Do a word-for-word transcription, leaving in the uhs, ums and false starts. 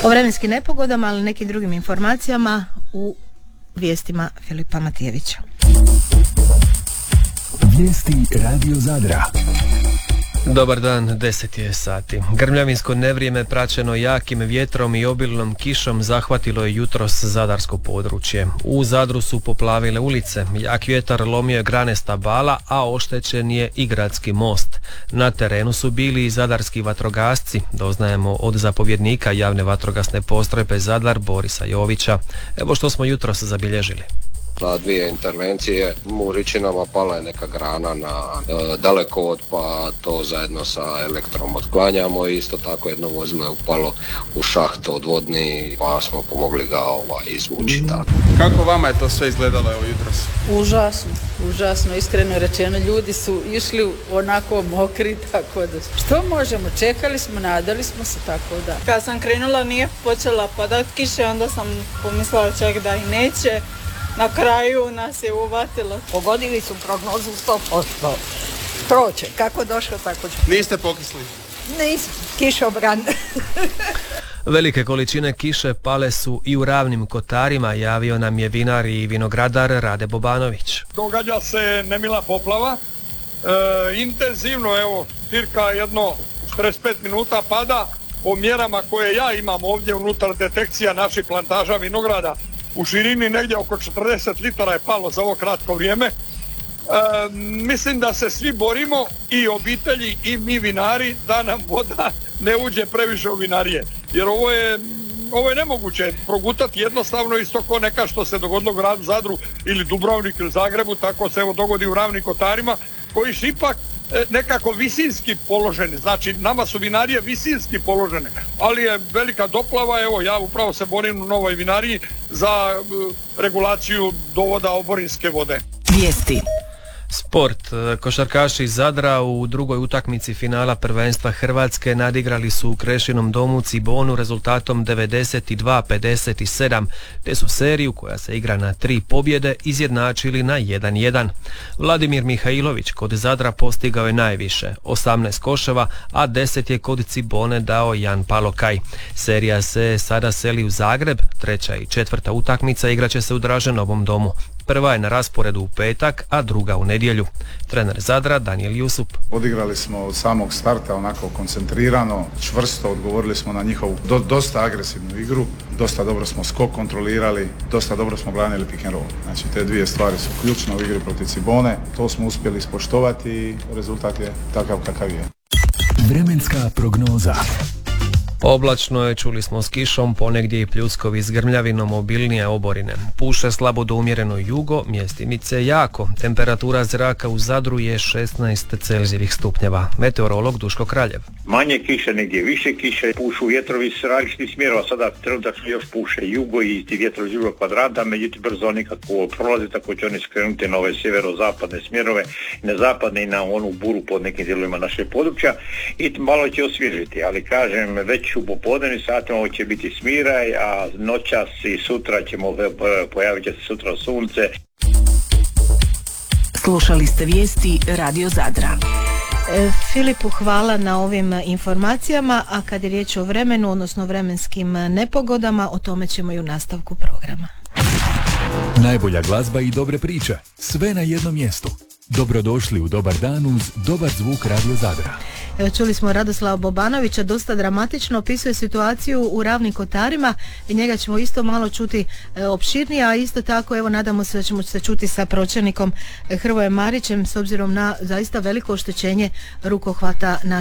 O vremenskim nepogodama, ali nekim drugim informacijama u vijestima Filipa Matijevića. Vijesti Radio Zadra. Dobar dan, deset je sati. Grmljavinsko nevrijeme praćeno jakim vjetrom i obilnom kišom zahvatilo je jutros zadarsko područje. U Zadru su poplavile ulice, jak vjetar lomio je grane stabala, a oštećen je i gradski most. Na terenu su bili i zadarski vatrogasci, doznajemo od zapovjednika javne vatrogasne postrojbe Zadar Borisa Jovića. Evo što smo jutros zabilježili. Na dvije intervencije u Ričinama pala je neka grana na e, dalekovod, pa to zajedno sa elektrom otklanjamo i isto tako jedno vozilo je upalo u šaht odvodni, pa smo pomogli ga ovaj, izvući. Mm. Kako vama je to sve izgledalo evo jutros? Užasno, užasno, iskreno rečeno, ljudi su išli onako mokri, tako da što možemo, čekali smo, nadali smo se, tako da. Kad sam krenula nije počela padat kiše, onda sam pomislila čak da i neće. Na kraju nas je uvatilo. Pogodili su prognozu sto posto. Proće, kako došlo, tako će. Niste pokisli? Nisam, kišobran. Velike količine kiše pale su i u Ravnim Kotarima, javio nam je vinar i vinogradar Rade Bobanović. Događa se nemila poplava, e, intenzivno, evo, cirka jedno četrdeset pet minuta pada. O mjerama koje ja imam ovdje unutar detekcija naših plantaža vinograda, u širini negdje oko četrdeset litara je palo za ovo kratko vrijeme. E, mislim da se svi borimo, i obitelji i mi vinari, da nam voda ne uđe previše u vinarije. Jer ovo je, ovo je nemoguće progutati jednostavno, isto ko neka što se dogodilo u gradu Zadru ili Dubrovniku ili Zagrebu, tako se evo dogodi u Ravnim Kotarima, koji su ipak nekako visinski položeni, znači nama su vinarije visinski položene, ali je velika doplava, evo ja upravo se borim u novoj vinariji za uh, regulaciju dovoda oborinske vode. Vijesti. Sport. Košarkaši iz Zadra u drugoj utakmici finala prvenstva Hrvatske nadigrali su u Krešinom domu Cibonu rezultatom devedeset dva pedeset sedam, te su seriju koja se igra na tri pobjede izjednačili na jedan jedan. Vladimir Mihajlović kod Zadra postigao je najviše, osamnaest koševa, a deset je kod Cibone dao Jan Palokaj. Serija se sada seli u Zagreb, treća i četvrta utakmica igraće se u Draženovom domu. Prva je na rasporedu u petak, a druga u nedjelju. Trener Zadra Danijel Jusup. Odigrali smo od samog starta onako koncentrirano, čvrsto, odgovorili smo na njihovu do, dosta agresivnu igru, dosta dobro smo skok kontrolirali, dosta dobro smo branili pick and roll. Znači te dvije stvari su ključne u igri protiv Cibone, to smo uspjeli ispoštovati i rezultat je takav kakav je. Vremenska prognoza. Oblačno je, čuli smo, s kišom, ponegdje i pljuskovi s grmljavinom, obilnije oborine. Puše slabo do umjereno jugo, mjestimice jako. Temperatura zraka u Zadru je šesnaest celzijevih stupnjeva. Meteorolog Duško Kraljev. Manje kiše, negdje više kiše, pušu vjetrovi s različitih smjerova, sada trenutačno još puše jugo i ti vjetrovi iz jugog kvadrata, međutim brzo nikako prolazi, tako će oni skrenuti na ove sjeverozapadne smjerove, na zapadne i na onu buru pod nekim dijelovima našeg područja i malo će osvježiti, ali kažem, već u popodnevnim satima ovo će biti smiraj, a noćas i sutra ćemo, pojavit će se sutra sunce. Slušali ste vijesti Radio Zadra. E, Filipu hvala na ovim informacijama, a kad je riječ o vremenu, odnosno vremenskim nepogodama, o tome ćemo i u nastavku programa. Najbolja glazba i dobre priče, sve na jednom mjestu. Dobrodošli u Dobar dan uz dobar zvuk Radio Zadra. Evo, čuli smo Radoslava Bobanovića, dosta dramatično opisuje situaciju u Ravnim Kotarima i njega ćemo isto malo čuti e, opširnije, a isto tako evo nadamo se da ćemo se čuti sa pročelnikom Hrvojem Marićem s obzirom na zaista veliko oštećenje rukohvata na